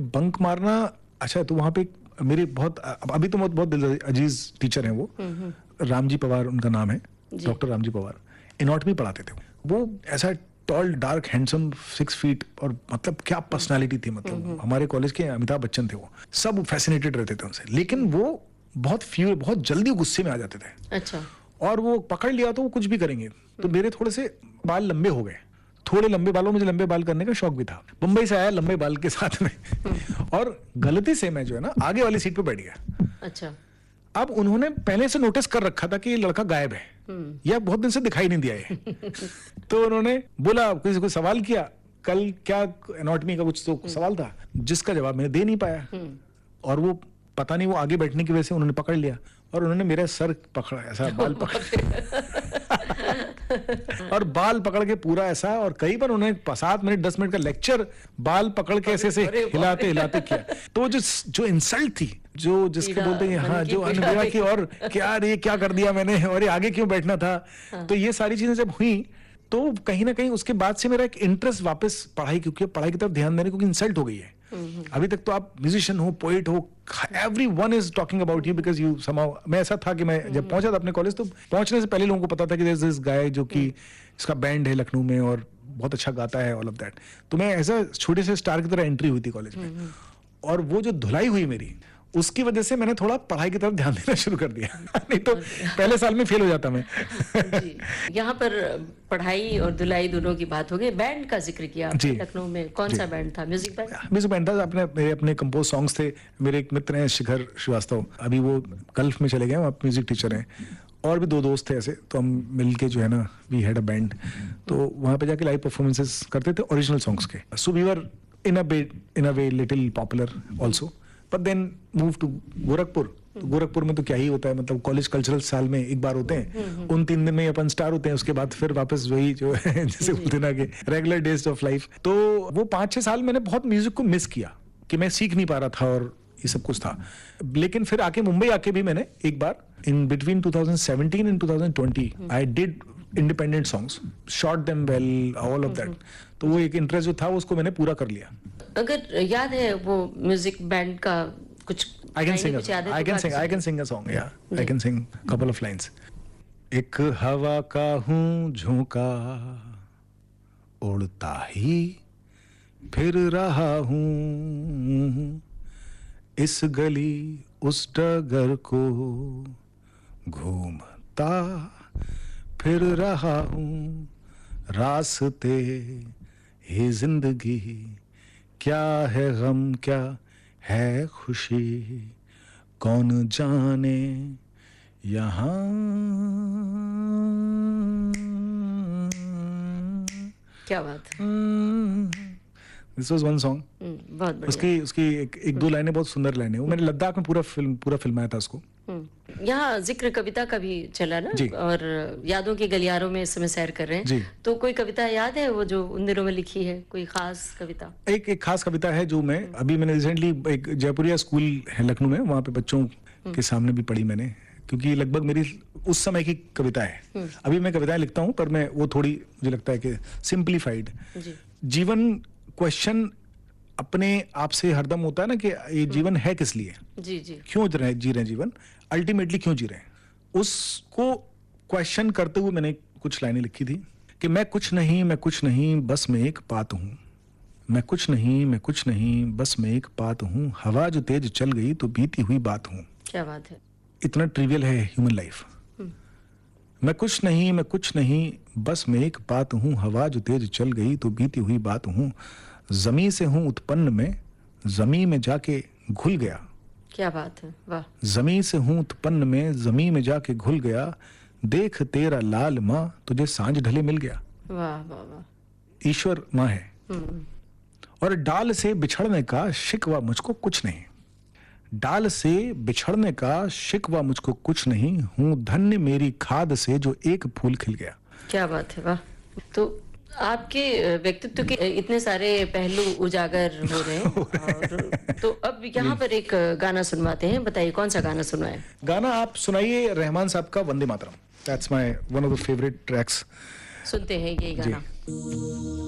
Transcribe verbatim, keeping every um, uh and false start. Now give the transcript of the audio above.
Bunk मारना, अच्छा तो वहाँ पे मेरे बहुत, अभी तो बहुत बहुत अजीज टीचर हैं वो, रामजी पवार उनका नाम है, डॉक्टर रामजी पवार, एनाटॉमी पढ़ाते थे वो। ऐसा tall dark handsome six feet, और मतलब क्या पर्सनालिटी थी, मतलब हमारे कॉलेज के अमिताभ बच्चन थे वो, सब फैसिनेटेड रहते थे उनसे। लेकिन वो बहुत फ्यू बहुत जल्दी गुस्से में आ जाते थे। अच्छा। और वो पकड़ लिया तो वो कुछ भी करेंगे। तो मेरे थोड़े से बाल लंबे हो गए, थोड़े लंबे बालों, मुझे लंबे बाल करने का शौक भी था, मुंबई से आया लंबे बाल के साथ में और गलती से मैं जो है ना आगे वाली सीट पे बैठ गया। अच्छा। अब उन्होंने पहले से नोटिस कर रखा था कि ये लड़का गायब है, या बहुत दिन से दिखाई नहीं दिया है। तो उन्होंने बोला, किसी को सवाल किया, कल क्या एनाटॉमी का कुछ तो सवाल था, जिसका जवाब मैंने दे नहीं पाया। और वो पता नहीं वो आगे बैठने की वजह से उन्होंने पकड़ लिया, और उन्होंने मेरा सर पकड़ा, ऐसा बाल पकड़ और बाल पकड़ के पूरा ऐसा, और कई बार उन्होंने सात मिनट दस मिनट का लेक्चर बाल पकड़ के ऐसे ऐसे हिलाते हिलाते किया। तो जो जो इंसल्ट थी, जो जिसको बोलते हैं हाँ, जो अनबेरा की, और क्या ये क्या कर दिया मैंने, और ये आगे क्यों बैठना था। तो ये सारी चीजें जब हुई तो कहीं ना कहीं उसके बाद से मेरा एक इंटरेस्ट वापस पढ़ाई, क्योंकि पढ़ाई की तरफ ध्यान देने, क्योंकि इंसल्ट हो गई है। अभी तक तो आप म्यूजिशियन हो, पोइट हो, everyone is talking about you because you somehow, मैं ऐसा था कि मैं जब पहुंचा था अपने कॉलेज, तो पहुंचने से पहले लोगों को पता था कि there's this guy जो कि इसका बैंड है लखनऊ में और बहुत अच्छा गाता है, ऑल ऑफ दैट। तो मैं ऐसा छोटे से स्टार की तरह एंट्री हुई थी कॉलेज में, और वो जो धुलाई हुई मेरी, उसकी वजह से मैंने थोड़ा पढ़ाई की तरफ ध्यान देना शुरू कर दिया। नहीं तो पहले साल में फेल हो जाता मैं। जी। यहाँ पर पढ़ाई और धुलाई दोनों की बात हो गई। बैंड का जिक्र किया आपने, लखनऊ में कौन सा बैंड था? Music band? म्यूजिक बैंड था, अपने मेरे अपने कंपोज सॉन्ग्स थे। मेरे एक मित्र हैं शिखर श्रीवास्तव, अभी वो गल्फ में चले गए, आप म्यूजिक टीचर हैं, और भी दो दोस्त थे ऐसे, तो हम मिलके जो है ना, वी हैड अ बैंड। तो वहाँ पे जाके लाइव परफॉर्मेंसेस करते थे ओरिजिनल सॉन्ग्स के। So we were in a way in a way little popular also, but then move to Gorakhpur. तो गोरखपुर में तो क्या ही होता है, मतलब कॉलेज कल्चरल साल में एक बार होते हैं, उन तीन दिन में अपन स्टार होते हैं, उसके बाद फिर वापस वही जो है जैसे बोलते ना कि रेगुलर डेज ऑफ लाइफ। तो वो पाँच छह साल मैंने बहुत म्यूजिक को मिस किया, कि मैं सीख नहीं पा रहा था और ये सब कुछ था। लेकिन फिर आके मुंबई आके भी मैंने एक बार in between twenty seventeen and twenty twenty I did independent songs, shot them well, all of that. तो वो एक इंटरेस्ट जो था उसको मैंने पूरा कर लिया। अगर याद है वो म्यूजिक बैंड का कुछ? I can sing a song. I can sing. I can sing a song. Yeah, I can sing couple of lines. एक हवा का हूँ झोंका, उड़ता ही फिर रहा हूँ, इस गली उस डगर को घूमता फिर रहा हूँ, रास्ते ही जिंदगी, क्या है गम क्या है खुशी, कौन जाने यहाँ। क्या बात है। This was one song. बहुत बढ़िया। उसकी उसकी एक, एक दो लाइनें बहुत सुंदर लाइनें, वो मैंने लद्दाख में पूरा फिल्म पूरा फिल्माया था उसको। यहाँ जिक्र कविता का भी चला ना, और यादों के गलियारों में इस समय सैर कर रहे हैं जी। तो कोई कविता याद है वो जो उन दिनों में लिखी है, कोई खास कविता? एक एक खास कविता है जो मैं अभी मैंने रिसेंटली एक जयपुरिया स्कूल है लखनऊ में, वहाँ पे बच्चों के सामने भी पढ़ी मैंने, क्योंकि लगभग मेरी उस समय की कविता है। अभी मैं कविताएं लिखता हूँ, पर मैं वो थोड़ी मुझे लगता है कि सिंप्लीफाइड। जीवन क्वेश्चन अपने आप से हरदम होता है ना, कि ये जीवन है किस लिए, जी जी, क्यों जी रहे हैं जीवन, अल्टीमेटली क्यों जी रहे हैं, उसको क्वेश्चन करते हुए मैंने कुछ लाइनें लिखी थी कि मैं कुछ नहीं मैं कुछ नहीं बस मैं एक बात हूँ, मैं कुछ नहीं मैं कुछ नहीं बस मैं एक बात हूँ, हवा जो तेज चल गई तो बीती हुई बात हूँ। क्या बात है। इतना ट्रिवियल है ह्यूमन लाइफ। मैं कुछ नहीं मैं कुछ नहीं बस मैं एक बात हूँ, हवा जो तेज चल गई तो बीती हुई बात हूँ, जमी से हूँ उत्पन्न में जमी में जाके घुल गया। क्या बात है, वाह। जमी से हूँ उत्पन्न में जमी में जाके घुल गया, देख तेरा लाल माँ तुझे सांझ ढले मिल गया। वाह वाह वाह। ईश्वर माँ है। और डाल से बिछड़ने का शिकवा मुझको कुछ नहीं, डाल से बिछड़ने का शिकवा मुझको कुछ नहीं, हूँ धन्य मेरी खाद से जो एक फूल खिल गया। क्या बात है, वाह। तो आपके व्यक्तित्व के इतने सारे पहलू उजागर हो रहे हैं और तो अब यहाँ पर एक गाना सुनवाते हैं, बताइए कौन सा गाना सुनवाएं? गाना आप सुनाइए रहमान साहब का Vande Mataram. That's my one of the favourite tracks. सुनते हैं ये गाना।